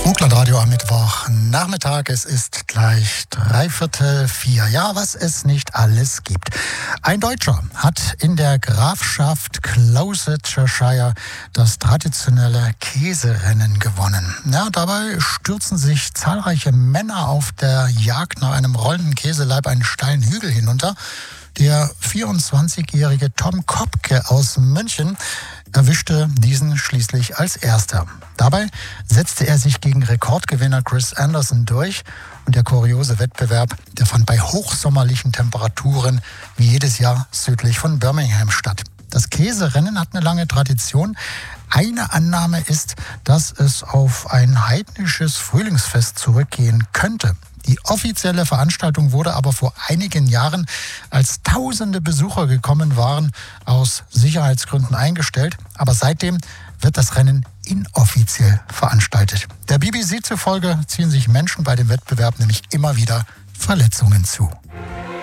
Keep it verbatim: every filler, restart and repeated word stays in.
Vogtlandradio am Mittwoch Nachmittag. Es ist gleich dreiviertel vier. Ja, was es nicht alles gibt. Ein Deutscher hat in der Grafschaft Gloucestershire das traditionelle Käserennen gewonnen. Ja, dabei stürzen sich zahlreiche Männer auf der Jagd nach einem rollenden Käseleib einen steilen Hügel hinunter. Der vierundzwanzigjährige Tom Kopke aus München erwischte diesen schließlich als Erster. Dabei setzte er sich gegen Rekordgewinner Chris Anderson durch. Und der kuriose Wettbewerb, der fand bei hochsommerlichen Temperaturen wie jedes Jahr südlich von Birmingham statt. Das Käserennen hat eine lange Tradition. Eine Annahme ist, dass es auf ein heidnisches Frühlingsfest zurückgehen könnte. Die offizielle Veranstaltung wurde aber vor einigen Jahren, als tausende Besucher gekommen waren, aus Sicherheitsgründen eingestellt. Aber seitdem wird das Rennen inoffiziell veranstaltet. Der B B C zufolge ziehen sich Menschen bei dem Wettbewerb nämlich immer wieder Verletzungen zu.